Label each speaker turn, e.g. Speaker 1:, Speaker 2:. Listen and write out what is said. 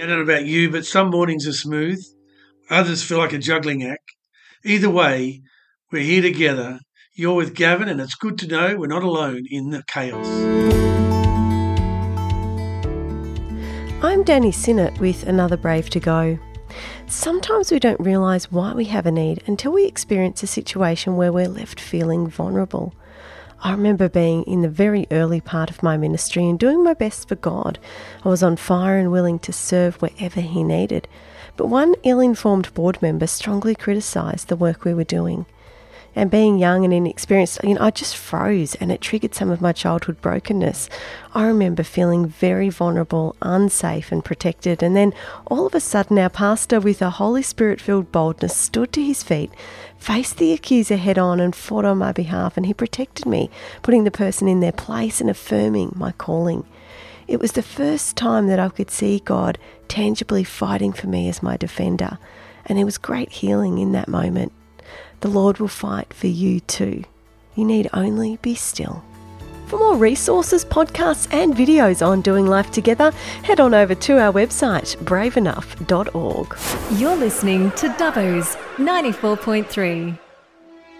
Speaker 1: I don't know about you, but some mornings are smooth, others feel like a juggling act. Either way, we're here together. You're with Gavin, and it's good to know we're not alone in the chaos.
Speaker 2: I'm Danny Sinnott with another Brave to Go. Sometimes we don't realise why we have a need until we experience a situation where we're left feeling vulnerable. I remember being in the very early part of my ministry and doing my best for God. I was on fire and willing to serve wherever He needed. But one ill-informed board member strongly criticised the work we were doing. And being young and inexperienced, I just froze, and it triggered some of my childhood brokenness. I remember feeling very vulnerable, unsafe and protected, and then all of a sudden our pastor, with a Holy Spirit-filled boldness, stood to his feet, faced the accuser head-on and fought on my behalf, and he protected me, putting the person in their place and affirming my calling. It was the first time that I could see God tangibly fighting for me as my defender, and there was great healing in that moment. The Lord will fight for you too. You need only be still. For more resources, podcasts and videos on doing life together, head on over to our website, braveenough.org.
Speaker 3: You're listening to Dubbo's 94.3.